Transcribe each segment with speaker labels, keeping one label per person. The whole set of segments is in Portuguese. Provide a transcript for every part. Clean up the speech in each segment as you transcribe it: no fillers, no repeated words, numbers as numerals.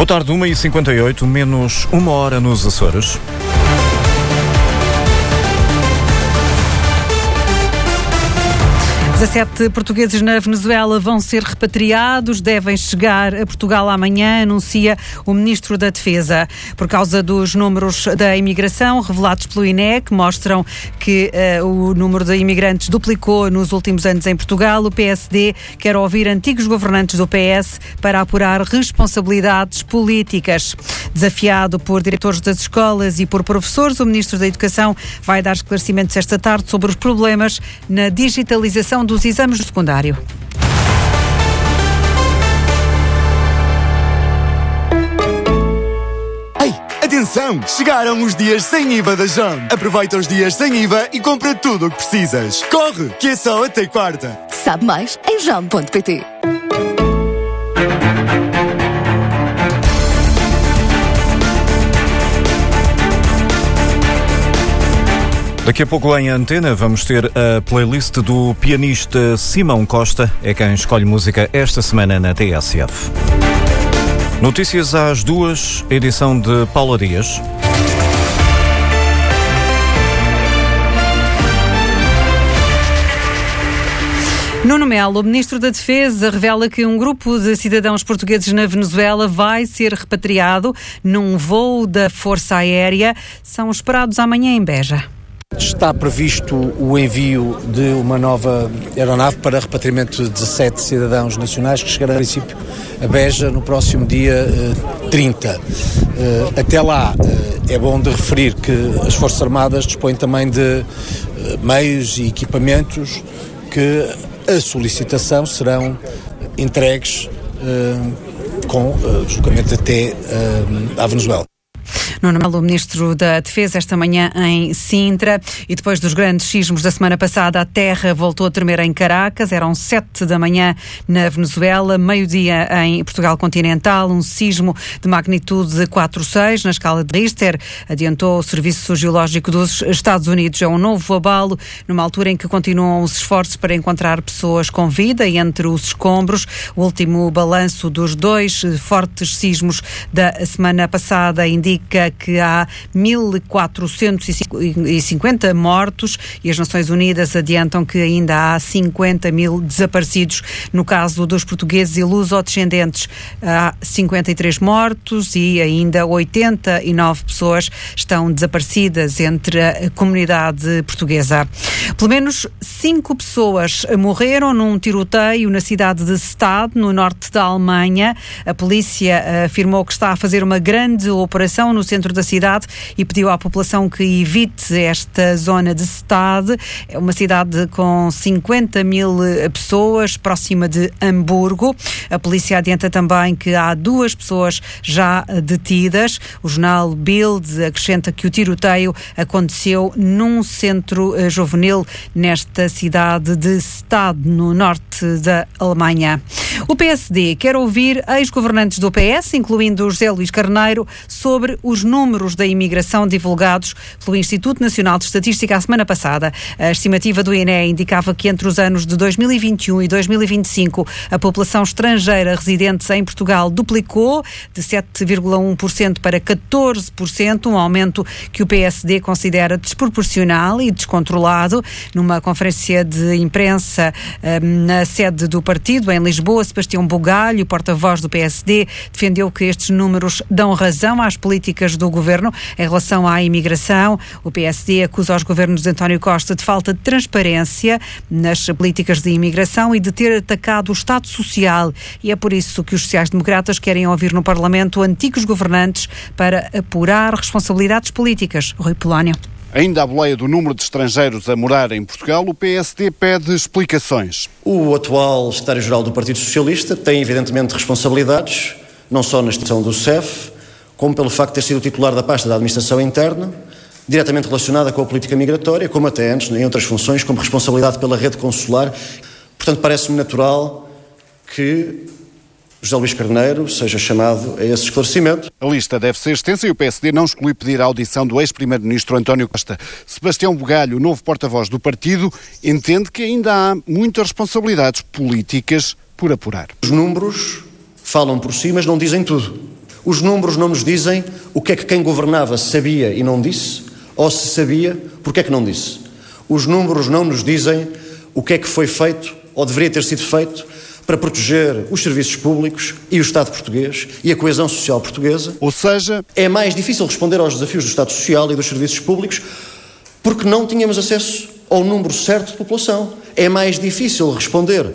Speaker 1: Boa tarde, 1h58, menos uma hora nos Açores.
Speaker 2: 17 portugueses na Venezuela vão ser repatriados, devem chegar a Portugal amanhã, anuncia o Ministro da Defesa. Por causa dos números da imigração revelados pelo INE, que mostram que o número de imigrantes duplicou nos últimos anos em Portugal, o PSD quer ouvir antigos governantes do PS para apurar responsabilidades políticas. Desafiado por diretores das escolas e por professores, o Ministro da Educação vai dar esclarecimentos esta tarde sobre os problemas na digitalização dos exames do secundário.
Speaker 3: Ei, atenção! Chegaram os dias sem IVA da JOM. Aproveita os dias sem IVA e compra tudo o que precisas. Corre, que é só até quarta.
Speaker 4: Sabe mais em jom.pt.
Speaker 1: Daqui a pouco em Antena vamos ter a playlist do pianista Simão Costa, é quem escolhe música esta semana na TSF. Notícias às 2, edição de Paula Dias.
Speaker 2: Nuno Melo, o Ministro da Defesa, revela que um grupo de cidadãos portugueses na Venezuela vai ser repatriado num voo da Força Aérea. São esperados amanhã em Beja.
Speaker 5: Está previsto o envio de uma nova aeronave para repatriamento de 17 cidadãos nacionais que chegarão, a princípio, a Beja no próximo dia 30. Até lá, é bom de referir que as Forças Armadas dispõem também de meios e equipamentos que a solicitação serão entregues com deslocamento até à Venezuela.
Speaker 2: Nuno Melo, Ministro da Defesa, esta manhã em Sintra. E depois dos grandes sismos da semana passada, a terra voltou a tremer em Caracas. Eram 7 da manhã na Venezuela, meio-dia em Portugal continental. Um sismo de magnitude 4,6 na escala de Richter. Adiantou o Serviço Geológico dos Estados Unidos. É um novo abalo, numa altura em que continuam os esforços para encontrar pessoas com vida entre os escombros. O último balanço dos 2 fortes sismos da semana passada indica que há 1.450 mortos e as Nações Unidas adiantam que ainda há 50 mil desaparecidos. No caso dos portugueses e luso-descendentes, há 53 mortos e ainda 89 pessoas estão desaparecidas entre a comunidade portuguesa. Pelo menos 5 pessoas morreram num tiroteio na cidade de Stade, no norte da Alemanha. A polícia afirmou que está a fazer uma grande operação no centro da cidade e pediu à população que evite esta zona de Stade. É uma cidade com 50 mil pessoas, próxima de Hamburgo. A polícia adianta também que há 2 pessoas já detidas. O jornal Bild acrescenta que o tiroteio aconteceu num centro juvenil nesta cidade de Stade, no norte da Alemanha. O PSD quer ouvir ex-governantes do PS, incluindo José Luís Carneiro, sobre os números da imigração divulgados pelo Instituto Nacional de Estatística a semana passada. A estimativa do INE indicava que entre os anos de 2021 e 2025 a população estrangeira residente em Portugal duplicou de 7,1% para 14%, um aumento que o PSD considera desproporcional e descontrolado. Numa conferência de imprensa na sede do partido, em Lisboa, Sebastião Bugalho, porta-voz do PSD, defendeu que estes números dão razão às políticas do governo em relação à imigração. O PSD acusa os governos de António Costa de falta de transparência nas políticas de imigração e de ter atacado o Estado Social. E é por isso que os sociais-democratas querem ouvir no Parlamento antigos governantes para apurar responsabilidades políticas. Rui Polónio.
Speaker 6: Ainda à boleia do número de estrangeiros a morar em Portugal, o PSD pede explicações.
Speaker 7: O atual secretário-geral do Partido Socialista tem evidentemente responsabilidades, não só na instituição do SEF, como pelo facto de ter sido titular da pasta da Administração Interna, diretamente relacionada com a política migratória, como até antes, em outras funções, como responsabilidade pela rede consular. Portanto, parece-me natural que José Luís Carneiro seja chamado a esse esclarecimento.
Speaker 6: A lista deve ser extensa e o PSD não exclui pedir a audição do ex-primeiro-ministro António Costa. Sebastião Bugalho, novo porta-voz do partido, entende que ainda há muitas responsabilidades políticas por apurar.
Speaker 7: Os números falam por si, mas não dizem tudo. Os números não nos dizem o que é que quem governava sabia e não disse, ou se sabia, porque é que não disse. Os números não nos dizem o que é que foi feito, ou deveria ter sido feito, para proteger os serviços públicos e o Estado português e a coesão social portuguesa.
Speaker 6: Ou seja,
Speaker 7: é mais difícil responder aos desafios do Estado Social e dos serviços públicos porque não tínhamos acesso ao número certo de população. É mais difícil responder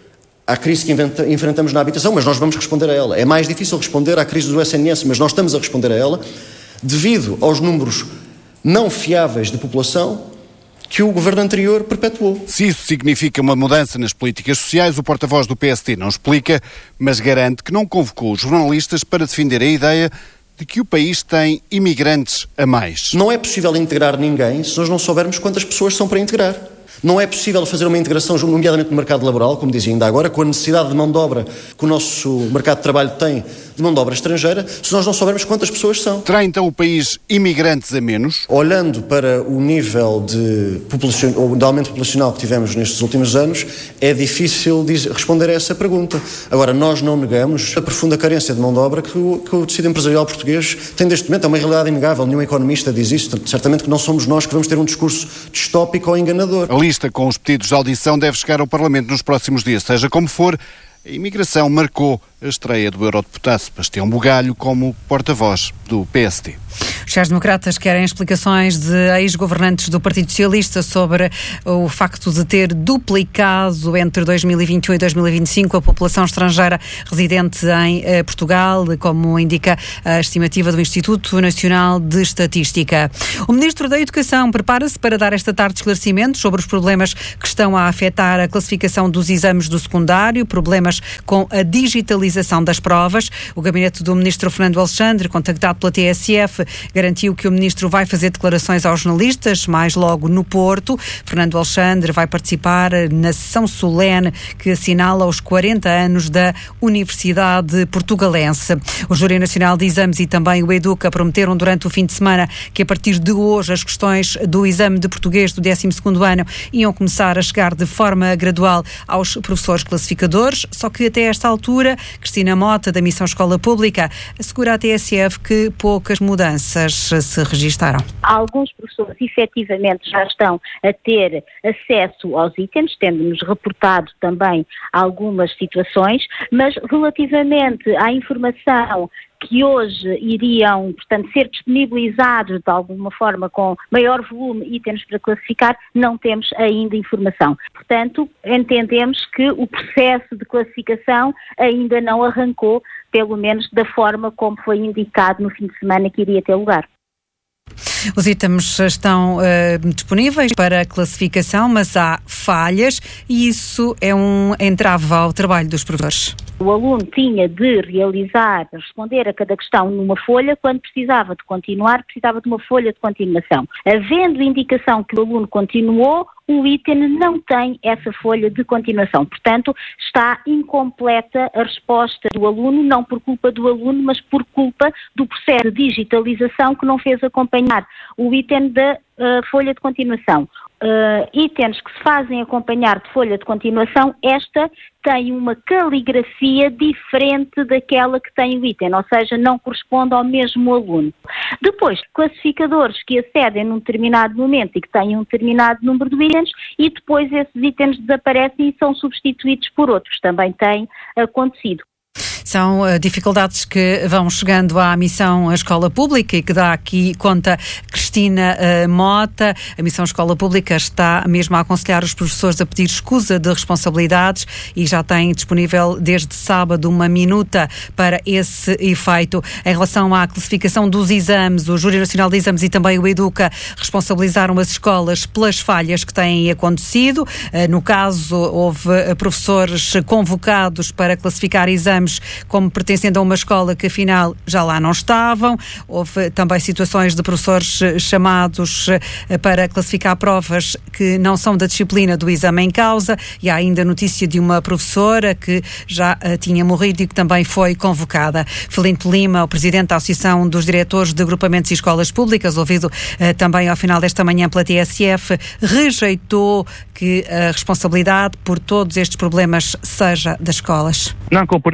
Speaker 7: à crise que enfrentamos na habitação, mas nós vamos responder a ela. É mais difícil responder à crise do SNS, mas nós estamos a responder a ela, devido aos números não fiáveis de população que o governo anterior perpetuou.
Speaker 6: Se isso significa uma mudança nas políticas sociais, o porta-voz do PSD não explica, mas garante que não convocou os jornalistas para defender a ideia de que o país tem imigrantes a mais.
Speaker 7: Não é possível integrar ninguém se nós não soubermos quantas pessoas são para integrar. Não é possível fazer uma integração, nomeadamente no mercado laboral, como dizia ainda agora, com a necessidade de mão de obra que o nosso mercado de trabalho tem de mão de obra estrangeira, se nós não soubermos quantas pessoas são.
Speaker 6: Terá então o país imigrantes a menos?
Speaker 7: Olhando para o nível de aumento populacional que tivemos nestes últimos anos, é difícil responder a essa pergunta. Agora, nós não negamos a profunda carência de mão de obra que o tecido empresarial português tem neste momento. É uma realidade inegável, nenhum economista diz isso. Certamente que não somos nós que vamos ter um discurso distópico ou enganador.
Speaker 6: A lista com os pedidos de audição deve chegar ao Parlamento nos próximos dias. Seja como for, a imigração marcou a estreia do eurodeputado Sebastião Bugalho como porta-voz do PSD.
Speaker 2: Os sociais-democratas querem explicações de ex-governantes do Partido Socialista sobre o facto de ter duplicado entre 2021 e 2025 a população estrangeira residente em Portugal, como indica a estimativa do Instituto Nacional de Estatística. O Ministro da Educação prepara-se para dar esta tarde esclarecimentos sobre os problemas que estão a afetar a classificação dos exames do secundário, problemas com a digitalização das provas. O gabinete do Ministro Fernando Alexandre, contactado pela TSF, garantiu que o Ministro vai fazer declarações aos jornalistas mais logo no Porto. Fernando Alexandre vai participar na sessão solene que assinala os 40 anos da Universidade Portugalense. O Júri Nacional de Exames e também o Educa prometeram durante o fim de semana que a partir de hoje as questões do exame de português do 12º ano iam começar a chegar de forma gradual aos professores classificadores, só que até esta altura, Cristina Mota, da Missão Escola Pública, assegura à TSF que poucas mudanças se registaram.
Speaker 8: Alguns professores efetivamente já estão a ter acesso aos itens, tendo-nos reportado também algumas situações, mas relativamente à informação que hoje iriam, portanto, ser disponibilizados de alguma forma com maior volume itens para classificar, não temos ainda informação. Portanto, entendemos que o processo de classificação ainda não arrancou, pelo menos da forma como foi indicado no fim de semana que iria ter lugar.
Speaker 2: Os itens estão disponíveis para classificação, mas há falhas e isso é um entrave ao trabalho dos professores.
Speaker 8: O aluno tinha de responder a cada questão numa folha, quando precisava de continuar, precisava de uma folha de continuação. Havendo indicação que o aluno continuou, o item não tem essa folha de continuação. Portanto, está incompleta a resposta do aluno, não por culpa do aluno, mas por culpa do processo de digitalização que não fez acompanhar o item da folha de continuação. Itens que se fazem acompanhar de folha de continuação, esta tem uma caligrafia diferente daquela que tem o item, ou seja, não corresponde ao mesmo aluno. Depois, classificadores que acedem num determinado momento e que têm um determinado número de itens e depois esses itens desaparecem e são substituídos por outros. Também tem acontecido.
Speaker 2: São dificuldades que vão chegando à Missão Escola Pública e que dá aqui conta Cristina Mota. A Missão Escola Pública está mesmo a aconselhar os professores a pedir escusa de responsabilidades e já tem disponível desde sábado uma minuta para esse efeito. Em relação à classificação dos exames, o Júri Nacional de Exames e também o Educa responsabilizaram as escolas pelas falhas que têm acontecido. No caso, houve professores convocados para classificar exames como pertencendo a uma escola que afinal já lá não estavam. Houve também situações de professores chamados para classificar provas que não são da disciplina do exame em causa e há ainda notícia de uma professora que já tinha morrido e que também foi convocada. Felinto Lima, o presidente da Associação dos Diretores de Agrupamentos e Escolas Públicas, ouvido também ao final desta manhã pela TSF, rejeitou que a responsabilidade por todos estes problemas seja das escolas.
Speaker 9: Não compreendo isso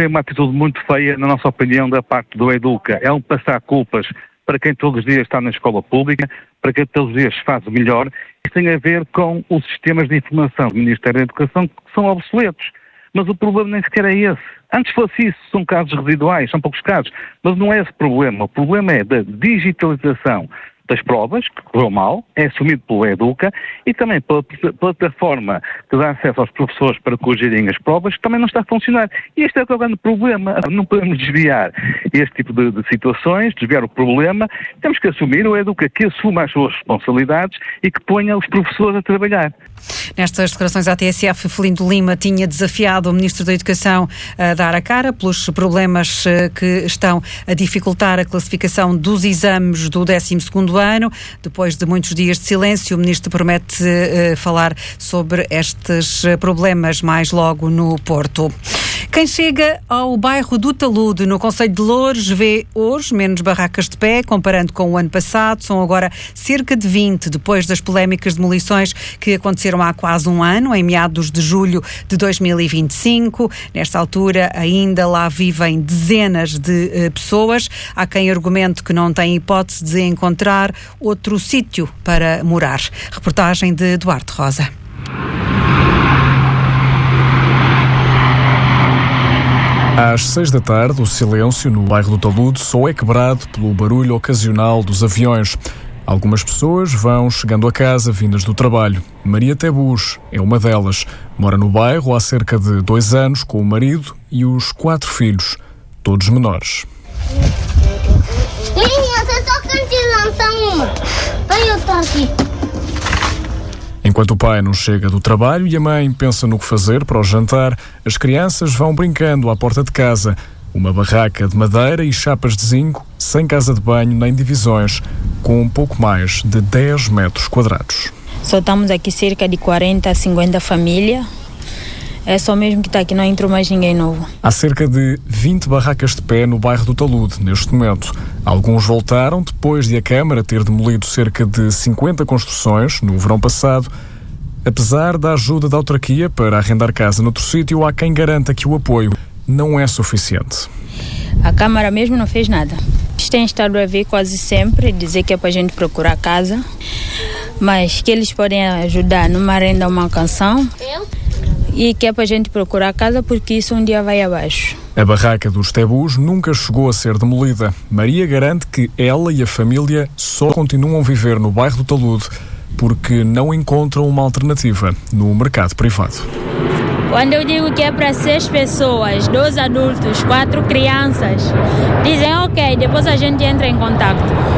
Speaker 9: é uma atitude muito feia, na nossa opinião, da parte do Educa. É um passar culpas para quem todos os dias está na escola pública, para quem todos os dias faz o melhor. Isso tem a ver com os sistemas de informação do Ministério da Educação que são obsoletos. Mas o problema nem sequer é esse. Antes fosse isso, são casos residuais, são poucos casos. Mas não é esse o problema. O problema é da digitalização das provas, que correu mal, é assumido pelo Educa, e também pela plataforma que dá acesso aos professores para corrigirem as provas, que também não está a funcionar. E este é o grande problema. Não podemos desviar este tipo de situações, desviar o problema. Temos que assumir, o Educa que assuma as suas responsabilidades e que ponha os professores a trabalhar.
Speaker 2: Nestas declarações à TSF, Felino Lima tinha desafiado o Ministro da Educação a dar a cara pelos problemas que estão a dificultar a classificação dos exames do 12º ano. Depois de muitos dias de silêncio, o Ministro promete falar sobre estes problemas mais logo no Porto. Quem chega ao bairro do Talude, no concelho de Loures, vê hoje menos barracas de pé, comparando com o ano passado. São agora cerca de 20, depois das polémicas demolições que aconteceram há quase um ano, em meados de julho de 2025. Nesta altura, ainda lá vivem dezenas de pessoas. Há quem argumente que não tem hipótese de encontrar outro sítio para morar. Reportagem de Duarte Rosa.
Speaker 10: Às 6 da tarde, o silêncio no bairro do Talude só é quebrado pelo barulho ocasional dos aviões. Algumas pessoas vão chegando a casa vindas do trabalho. Maria Tebus é uma delas. Mora no bairro há cerca de 2 anos com o marido e os 4 filhos, todos menores.
Speaker 11: Linha, só que te lançam uma. Aí eu estou aqui.
Speaker 10: Enquanto o pai não chega do trabalho e a mãe pensa no que fazer para o jantar, as crianças vão brincando à porta de casa. Uma barraca de madeira e chapas de zinco, sem casa de banho nem divisões, com um pouco mais de 10 metros quadrados.
Speaker 12: Só estamos aqui cerca de 40 a 50 famílias. É só mesmo que está aqui, não entrou mais ninguém novo.
Speaker 10: Há cerca de 20 barracas de pé no bairro do Talude, neste momento. Alguns voltaram depois de a Câmara ter demolido cerca de 50 construções no verão passado. Apesar da ajuda da autarquia para arrendar casa noutro sítio, há quem garanta que o apoio não é suficiente.
Speaker 12: A Câmara mesmo não fez nada. Tem estado a ver quase sempre, dizer que é para a gente procurar casa, mas que eles podem ajudar numa renda, uma canção, e que é para a gente procurar casa porque isso um dia vai abaixo.
Speaker 10: A barraca dos Tebus nunca chegou a ser demolida. Maria garante que ela e a família só continuam a viver no bairro do Talude porque não encontram uma alternativa no mercado privado.
Speaker 12: Quando eu digo que é para 6 pessoas, 2 adultos, 4 crianças, dizem ok, depois a gente entra em contato.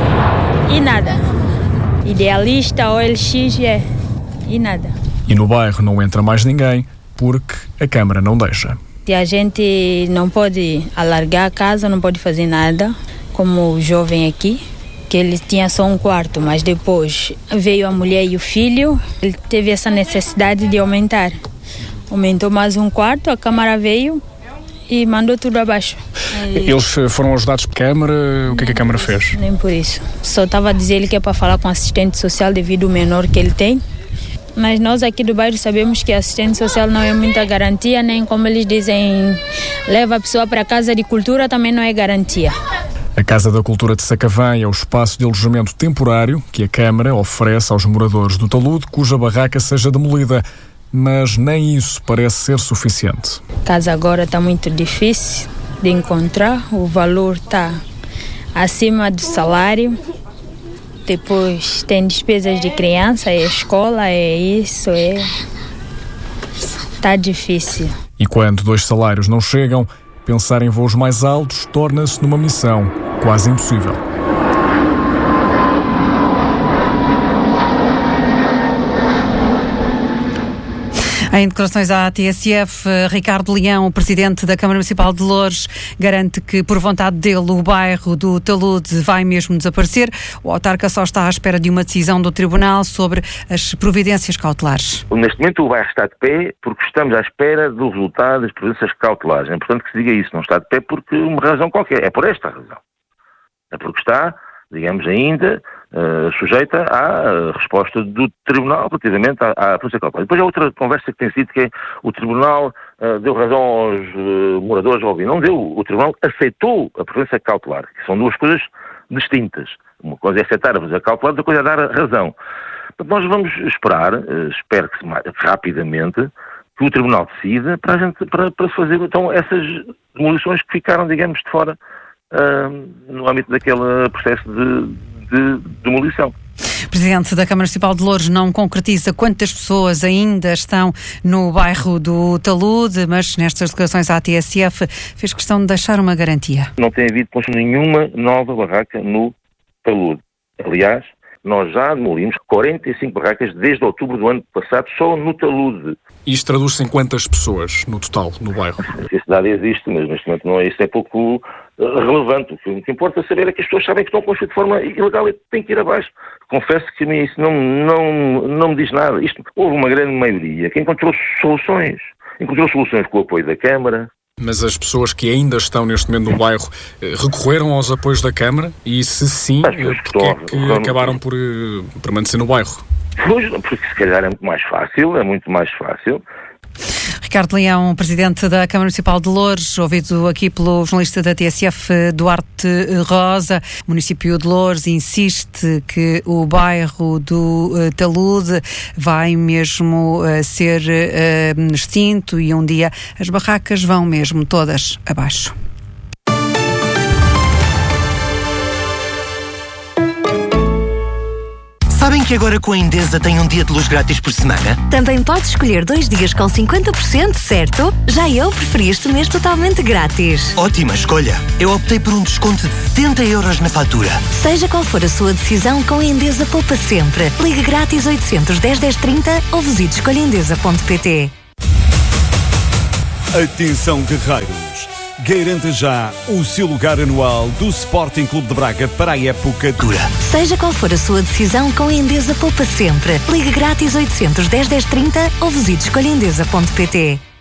Speaker 12: E nada. Idealista, OLX, e nada.
Speaker 10: E no bairro não entra mais ninguém porque a Câmara não deixa.
Speaker 12: E a gente não pode alargar a casa, não pode fazer nada, como o jovem aqui, que ele tinha só um quarto, mas depois veio a mulher e o filho, ele teve essa necessidade de aumentar. Aumentou mais um quarto, a Câmara veio e mandou tudo abaixo.
Speaker 10: Eles foram ajudados pela Câmara? O que é que a Câmara fez?
Speaker 12: Nem por isso. Só estava a dizer ele que é para falar com o assistente social devido ao menor que ele tem. Mas nós aqui do bairro sabemos que assistente social não é muita garantia, nem como eles dizem, leva a pessoa para a Casa de Cultura, também não é garantia.
Speaker 10: A Casa da Cultura de Sacavém é o espaço de alojamento temporário que a Câmara oferece aos moradores do Talude, cuja barraca seja demolida. Mas nem isso parece ser suficiente.
Speaker 12: A casa agora está muito difícil de encontrar, o valor está acima do salário. Depois tem despesas de criança, é escola, é isso, está difícil.
Speaker 10: E quando 2 salários não chegam, pensar em voos mais altos torna-se numa missão quase impossível.
Speaker 2: Em declarações à TSF, Ricardo Leão, o presidente da Câmara Municipal de Loures, garante que, por vontade dele, o bairro do Talude vai mesmo desaparecer. O autarca só está à espera de uma decisão do Tribunal sobre as providências cautelares.
Speaker 13: Neste momento o bairro está de pé porque estamos à espera do resultado das providências cautelares. É importante que se diga isso. Não está de pé porque uma razão qualquer. É por esta razão. É porque está digamos, ainda sujeita à resposta do Tribunal relativamente à polícia cautelar. Depois há outra conversa que tem sido que o Tribunal deu razão aos moradores ao ouvir. Não deu. O Tribunal aceitou a preferência cautelar, que são duas coisas distintas. Uma coisa é aceitar a preferência cautelar, outra coisa é dar a razão. Portanto, nós vamos esperar, espero que rapidamente, que o Tribunal decida para se fazer então essas demolições que ficaram, digamos, de fora no âmbito daquele processo de demolição.
Speaker 2: O Presidente da Câmara Municipal de Loures não concretiza quantas pessoas ainda estão no bairro do Talude, mas nestas declarações à TSF fez questão de deixar uma garantia.
Speaker 13: Não tem havido nenhuma nova barraca no Talude. Aliás, nós já demolimos 45 barracas desde outubro do ano passado só no Talude.
Speaker 10: Isto traduz-se em quantas pessoas no total, no bairro?
Speaker 13: A cidade existe, mas neste momento não é, isso é pouco relevante. O que importa saber é que as pessoas sabem que estão a construir de forma ilegal e têm que ir abaixo. Confesso que a mim isso não me diz nada. Houve uma grande maioria que encontrou soluções com o apoio da Câmara.
Speaker 10: Mas as pessoas que ainda estão neste momento no bairro recorreram aos apoios da Câmara e se sim, porque é que acabaram por permanecer no bairro?
Speaker 13: Pois, porque se calhar é muito mais fácil.
Speaker 2: Ricardo Leão, Presidente da Câmara Municipal de Loures, ouvido aqui pelo jornalista da TSF, Duarte Rosa. O município de Loures insiste que o bairro do Talude vai mesmo ser extinto e um dia as barracas vão mesmo todas abaixo.
Speaker 14: Sabem que agora com a Endesa tem um dia de luz grátis por semana?
Speaker 4: Também podes escolher 2 dias com 50%, certo? Já eu preferi este mês totalmente grátis.
Speaker 14: Ótima escolha! Eu optei por um desconto de 70 € na fatura.
Speaker 4: Seja qual for a sua decisão, com a Endesa poupa sempre. Ligue grátis 810 1030 ou visite escolhaendesa.pt.
Speaker 15: Atenção, guerreiros! Garanta já o seu lugar anual do Sporting Clube de Braga para a época dura.
Speaker 4: Seja qual for a sua decisão, com a Endesa poupa sempre. Ligue grátis 810 1030 ou visite escolhaendesa.pt.